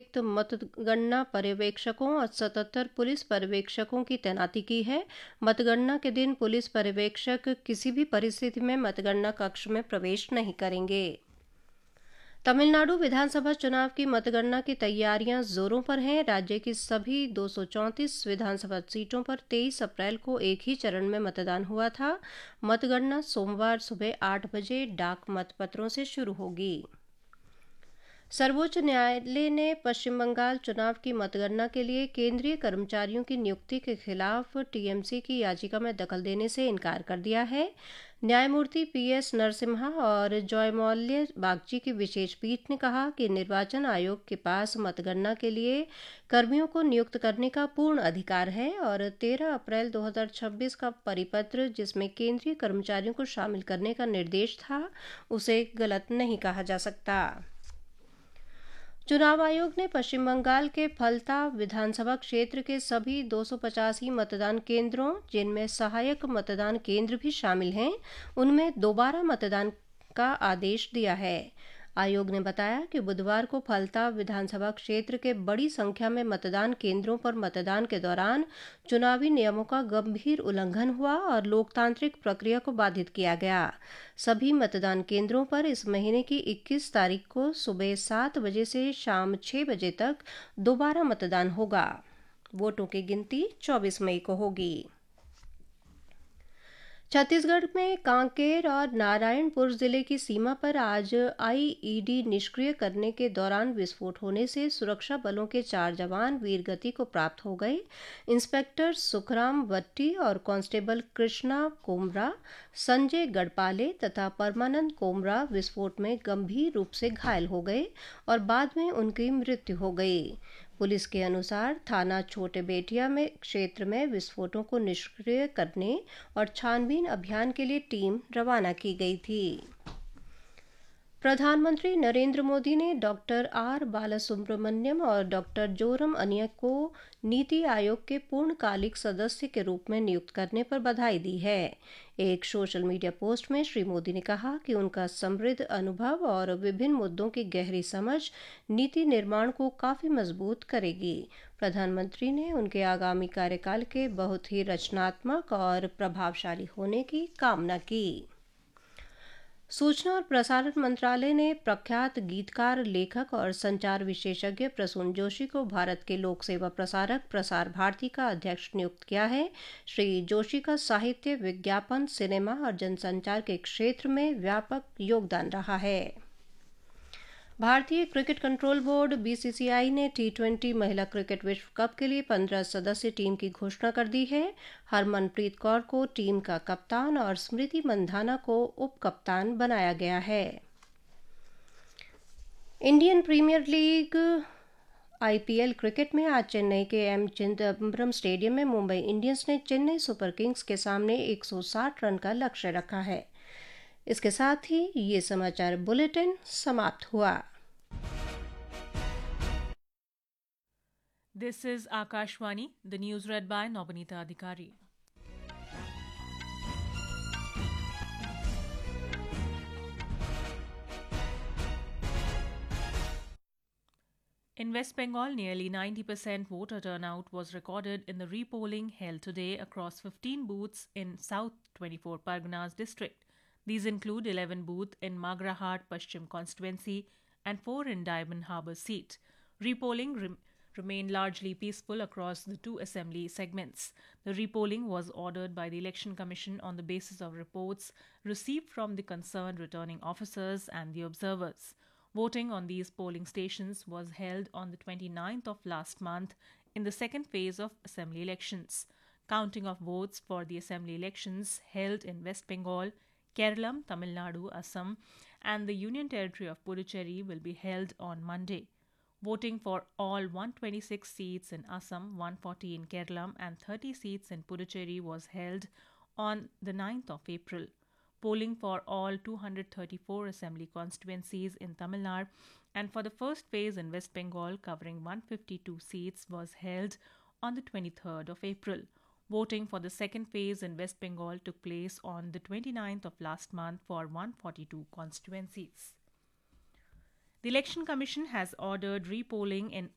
अतिरिक्त मतगणना पर्यवेक्षकों और 77 पुलिस पर्यवेक्षकों की तैनाती की है। मतगणना के दिन पुलिस पर्यवेक्षक किसी भी परिस्थिति में मतगणना कक्ष में प्रवेश नहीं करेंगे। तमिलनाडु विधानसभा चुनाव की मतगणना की तैयारियां जोरों पर हैं। राज्य की सभी 234 विधानसभा सीटों पर 23 अप्रैल को एक ही चरण में मतदान हुआ था। मतगणना सोमवार सुबह 8 बजे डाक मतपत्रों से शुरू होगी। सर्वोच्च न्यायालय ने पश्चिम बंगाल चुनाव की मतगणना के लिए केंद्रीय कर्मचारियों की नियुक्ति के खिलाफ टीएमसी की याचिका में दखल देने से इनकार कर दिया है। न्यायमूर्ति पीएस नरसिम्हा और जयमौल्य बागची की विशेष पीठ ने कहा कि निर्वाचन आयोग के पास मतगणना के लिए कर्मियों को नियुक्त करने का पूर्ण अधिकार है और 13 अप्रैल 2026 का परिपत्र, जिसमें केंद्रीय कर्मचारियों को शामिल करने का निर्देश था, उसे गलत नहीं कहा जा सकता। चुनाव आयोग ने पश्चिम बंगाल के फलता विधानसभा क्षेत्र के सभी 285 मतदान केंद्रों, जिनमें सहायक मतदान केंद्र भी शामिल हैं, उनमें दोबारा मतदान का आदेश दिया है। आयोग ने बताया कि बुधवार को फलता विधानसभा क्षेत्र के बड़ी संख्या में मतदान केंद्रों पर मतदान के दौरान चुनावी नियमों का गंभीर उल्लंघन हुआ और लोकतांत्रिक प्रक्रिया को बाधित किया गया। सभी मतदान केंद्रों पर इस महीने की 21 तारीख को सुबह 7 बजे से शाम 6 बजे तक दोबारा मतदान होगा। वोटों की गिनती 24 मई को होगी। छत्तीसगढ़ में कांकेर और नारायणपुर जिले की सीमा पर आज आईईडी निष्क्रिय करने के दौरान विस्फोट होने से सुरक्षा बलों के 4 जवान वीरगति को प्राप्त हो गए। इंस्पेक्टर सुखराम वट्टी और कांस्टेबल कृष्णा कोमरा, संजय गढ़पाले तथा परमानंद कोमरा विस्फोट में गंभीर रूप से घायल हो गए और बाद में उनकी मृत्यु हो गई। पुलिस के अनुसार थाना छोटे बेटिया में क्षेत्र में विस्फोटों को निष्क्रिय करने और छानबीन अभियान के लिए टीम रवाना की गई थी। प्रधानमंत्री नरेंद्र मोदी ने डॉक्टर आर बालासुब्रमण्यम और डॉक्टर जोरम अनिया को नीति आयोग के पूर्णकालिक सदस्य के रूप में नियुक्त करने पर बधाई दी है। एक सोशल मीडिया पोस्ट में श्री मोदी ने कहा कि उनका समृद्ध अनुभव और विभिन्न मुद्दों की गहरी समझ नीति निर्माण को काफी मजबूत करेगी। प्रधानमंत्री ने उनके आगामी कार्यकाल के बहुत ही रचनात्मक और प्रभावशाली होने की कामना की। सूचना और प्रसारण मंत्रालय ने प्रख्यात गीतकार, लेखक और संचार विशेषज्ञ प्रसून जोशी को भारत के लोक सेवा प्रसारक प्रसार भारती का अध्यक्ष नियुक्त किया है। श्री जोशी का साहित्य, विज्ञापन, सिनेमा और जनसंचार के क्षेत्र में व्यापक योगदान रहा है। भारतीय क्रिकेट कंट्रोल बोर्ड बीसीसीआई ने टी20 महिला क्रिकेट विश्व कप के लिए 15 सदस्य टीम की घोषणा कर दी है। हरमनप्रीत कौर को टीम का कप्तान और स्मृति मंधाना को उप कप्तान बनाया गया है। Indian premiere league IPL cricket में आज चेन्नई के एम चिदम्बरम स्टेडियम में मुंबई इंडियंस ने चेन्नई सुपर किंग्स के सामने 160 रन का लक्ष्य रखा है। इसके साथ ही ये समाचार बुलेटिन समाप्त हुआ। This is Akashvani, the news read by Nobinita Adhikari. In West Bengal, nearly 90% voter turnout was recorded in the repolling held today across 15 booths in South 24 Parganas district. These include 11 booths in Magrahat Paschim constituency and 4 in Diamond Harbour seat. Repolling remained largely peaceful across the 2 assembly segments. The repolling was ordered by the Election Commission on the basis of reports received from the concerned returning officers and the observers. Voting on these polling stations was held on the 29th of last month in the second phase of assembly elections. Counting of votes for the assembly elections held in West Bengal, Kerala, Tamil Nadu, Assam and the Union Territory of Puducherry will be held on Monday. Voting for all 126 seats in Assam, 140 in Kerala and 30 seats in Puducherry was held on the 9th of April. Polling for all 234 assembly constituencies in Tamil Nadu and for the first phase in West Bengal covering 152 seats was held on the 23rd of April. Voting for the second phase in West Bengal took place on the 29th of last month for 142 constituencies. The Election Commission has ordered repolling in